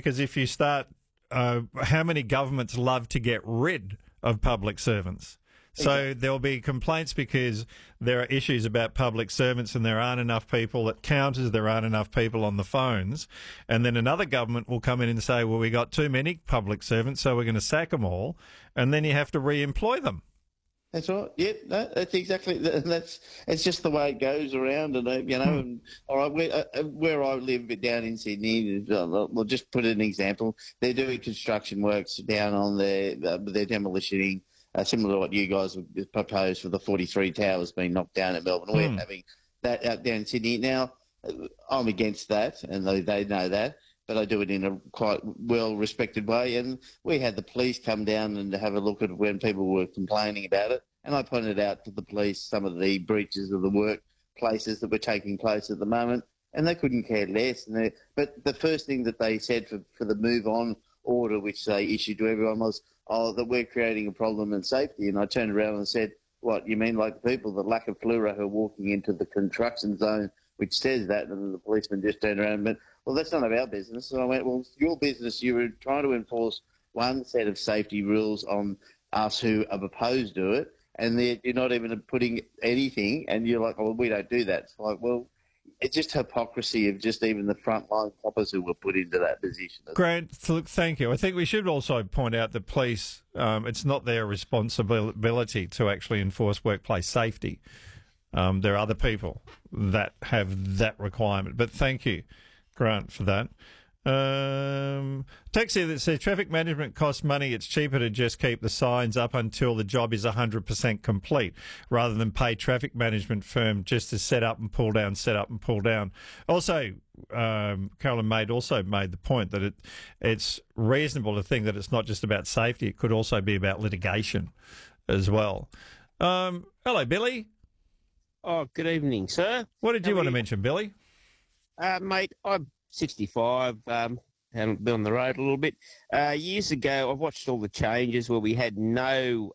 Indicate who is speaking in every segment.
Speaker 1: because if you start, how many governments love to get rid of public servants? So there'll be complaints because there are issues about public servants and there aren't enough people at counters, there aren't enough people on the phones. And then another government will come in and say, well, we got too many public servants, so we're going to sack them all. And then you have to re-employ them.
Speaker 2: That's right. Yeah, no, that's exactly. It's just the way it goes around, and And all right, where I live down in Sydney, we'll just put an example. They're doing construction works down on they're demolitioning, similar to what you guys have proposed for the 43 towers being knocked down in Melbourne. We're having that out down in Sydney now. I'm against that, and they know that. But I do it in a quite well-respected way. And we had the police come down and have a look at when people were complaining about it. And I pointed out to the police some of the breaches of the workplaces that were taking place at the moment, and they couldn't care less. But the first thing that they said for the move-on order, which they issued to everyone, was, that we're creating a problem in safety. And I turned around and said, what, you mean like the people, the lack of fluoro who are walking into the construction zone, which says that, and the policeman just turned around and went, well, that's none of our business. And I went, well, it's your business. You were trying to enforce one set of safety rules on us who are opposed to it, and you're not even putting anything, and you're like, well, we don't do that. It's like, well, it's just hypocrisy of just even the frontline coppers who were put into that position.
Speaker 1: Grant, thank you. I think we should also point out that police, it's not their responsibility to actually enforce workplace safety. There are other people that have that requirement. But thank you, Grant, for that. Text here that says traffic management costs money. It's cheaper to just keep the signs up until the job is 100% complete rather than pay traffic management firm just to set up and pull down, set up and pull down. Also, Carolyn Maid also made the point that it's reasonable to think that it's not just about safety. It could also be about litigation as well. Hello, Billy.
Speaker 3: Oh, good evening, sir.
Speaker 1: What did you want to mention, Billy?
Speaker 3: Mate, I'm 65, haven't been on the road a little bit. Years ago, I've watched all the changes where we had no,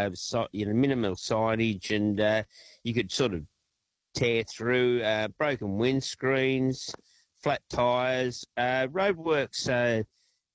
Speaker 3: minimal signage, and you could sort of tear through, broken windscreens, flat tyres. Roadworks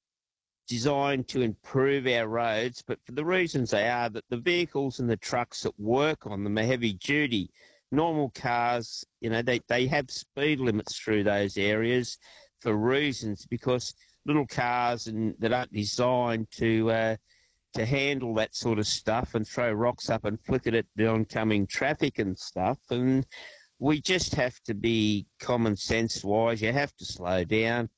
Speaker 3: designed to improve our roads, but for the reasons they are, that the vehicles and the trucks that work on them are heavy duty. Normal cars, they have speed limits through those areas for reasons, because little cars that aren't designed to handle that sort of stuff and throw rocks up and flick it at the oncoming traffic and stuff. And we just have to be common sense wise. You have to slow down,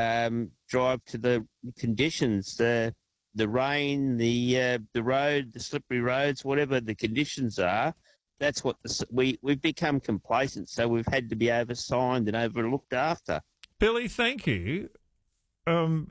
Speaker 3: drive to the conditions, the rain, the road, the slippery roads, whatever the conditions are. That's what we've become complacent, so we've had to be oversigned and overlooked after.
Speaker 1: Billy, thank you. Isn't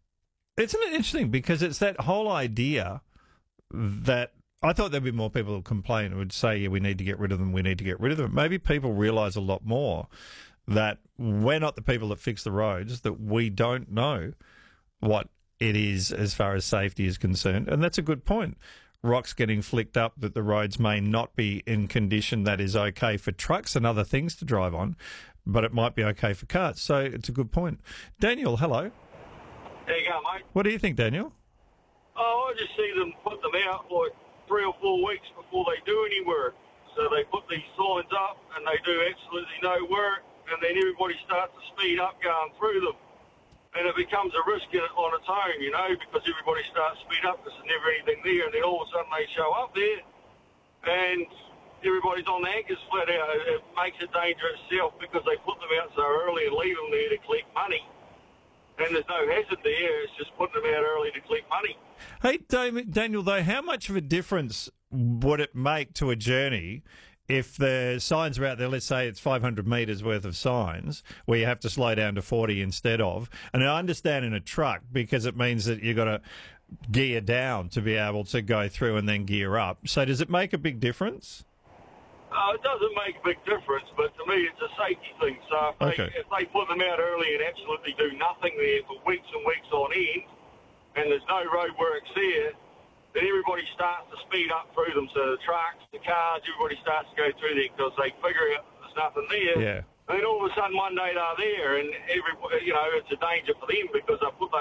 Speaker 1: it interesting, because it's that whole idea that I thought there'd be more people who complain and would say, yeah, we need to get rid of them, we need to get rid of them. Maybe people realise a lot more that we're not the people that fix the roads, that we don't know what it is as far as safety is concerned, and that's a good point. Rocks getting flicked up, that the roads may not be in condition that is okay for trucks and other things to drive on, but it might be okay for cars. So it's a good point. Daniel, hello.
Speaker 4: There you go, mate.
Speaker 1: What do you think, Daniel?
Speaker 4: Oh, I just see them put them out like 3 or 4 weeks before they do any work. So they put these signs up and they do absolutely no work, and then everybody starts to speed up going through them. And it becomes a risk on its own, because everybody starts to speed up because there's never anything there, and then all of a sudden they show up there and everybody's on the anchors flat out. It makes it dangerous itself because they put them out so early and leave them there to collect money. And there's no hazard there, it's just putting them out early to collect money.
Speaker 1: Hey, Daniel, though, how much of a difference would it make to a journey if the signs are out there? Let's say it's 500 metres worth of signs where you have to slow down to 40 instead of. And I understand in a truck, because it means that you've got to gear down to be able to go through and then gear up. So does it make a big difference?
Speaker 4: It doesn't make a big difference, but to me it's a safety thing. So if they put them out early and absolutely do nothing there for weeks and weeks on end, and there's no roadworks there, then everybody starts to speed up through them. So the trucks, the cars, everybody starts to go through there because they figure out there's nothing there.
Speaker 1: Yeah.
Speaker 4: And then all of a sudden one day they're there, and it's a danger for them because they put those